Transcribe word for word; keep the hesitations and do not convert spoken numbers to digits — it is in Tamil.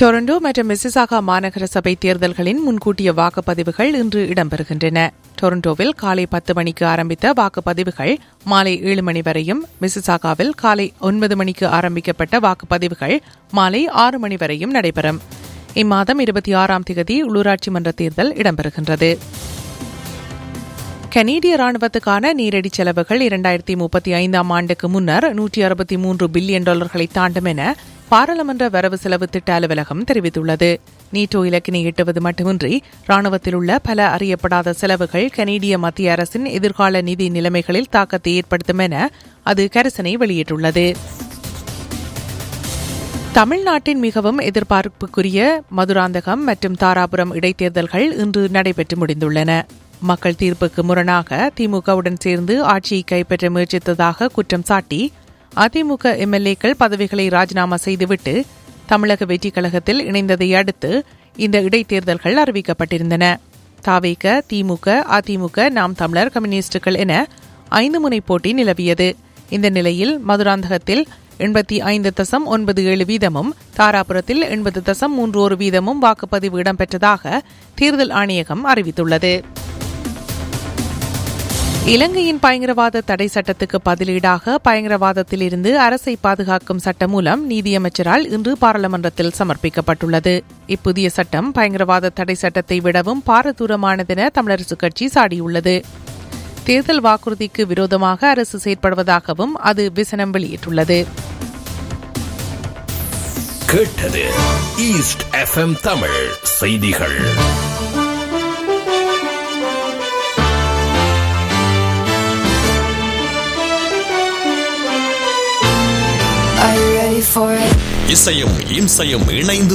டொரண்டோ மற்றும் மிசிசாகா மாநகர சபை தேர்தல்களின் முன்கூட்டிய வாக்குப்பதிவுகள் இன்று இடம்பெறுகின்றன. டொரண்டோவில் காலை பத்து மணிக்கு ஆரம்பித்த வாக்குப்பதிவுகள் மாலை ஏழு மணி வரையும், மிசிசாகாவில் காலை ஒன்பது மணிக்கு ஆரம்பிக்கப்பட்ட வாக்குப்பதிவுகள் மாலை ஆறு மணி வரையும் நடைபெறும். இம்மாதம் இருபத்தி ஆறாம் தேதி உள்ளூராட்சி மன்ற தேர்தல் இடம்பெறுகின்றது. கனேடிய ராணுவத்துக்கான நேரடி செலவுகள் இரண்டாயிரத்தி முப்பத்தி ஐந்தாம் ஆண்டுக்கு முன்னர் நூற்றி அறுபத்தி மூன்று பில்லியன் டாலர்களை தாண்டும் என பாராளுமன்ற வரவு செலவு திட்ட அலுவலகம் தெரிவித்துள்ளது. நீட்டோ இலக்கினை எட்டுவது மட்டுமின்றி ராணுவத்தில் உள்ள பல அறியப்படாத செலவுகள் கனேடிய மத்திய அரசின் எதிர்கால நிதி நிலைமைகளில் தாக்கத்தை ஏற்படுத்தும் என அது கரிசனை வெளியிட்டுள்ளது. தமிழ்நாட்டின் மிகவும் எதிர்பார்ப்புக்குரிய மதுராந்தகம் மற்றும் தாராபுரம் இடைத்தேர்தல்கள் இன்று நடைபெற்று முடிந்துள்ளன. மக்கள் தீர்ப்புக்கு முரணாக திமுகவுடன் சேர்ந்து ஆட்சியை கைப்பற்ற முயற்சித்ததாக குற்றம் சாட்டி அதிமுக எம்எல்ஏக்கள் பதவிகளை ராஜினாமா செய்துவிட்டு தமிழக வெற்றிக் கழகத்தில் இணைந்ததை அடுத்து இந்த இடைத்தேர்தல்கள் அறிவிக்கப்பட்டிருந்தன. தாவேக, திமுக, அதிமுக, நாம் தமிழர், கம்யூனிஸ்டுகள் என ஐந்து முனை போட்டி நிலவியது. இந்த நிலையில் மதுராந்தகத்தில் எண்பத்தி ஐந்து தசம் ஒன்பது ஏழு வீதமும், தாராபுரத்தில் எண்பது தசம் மூன்று ஒரு வீதமும் வாக்குப்பதிவு இடம்பெற்றதாக தேர்தல் ஆணையகம் அறிவித்துள்ளது. இலங்கையின் பயங்கரவாத தடை சட்டத்துக்கு பதிலீடாக பயங்கரவாதத்திலிருந்து அரசை பாதுகாக்கும் சட்ட மூலம் நீதியமைச்சரால் இன்று பாராளுமன்றத்தில் சமர்ப்பிக்கப்பட்டுள்ளது. இப்புதிய சட்டம் பயங்கரவாத தடை சட்டத்தை விடவும் பாரதூரமானதென தமிழரசுக் கட்சி சாடியுள்ளது. தேர்தல் வாக்குறுதிக்கு விரோதமாக அரசு செயற்படுவதாகவும் அது விசனம் வெளியிட்டுள்ளது. கேட்டது ஈஸ்ட் எஃப்எம் தமிழ் செய்திகள். இசையும் இம்சையும் இணைந்து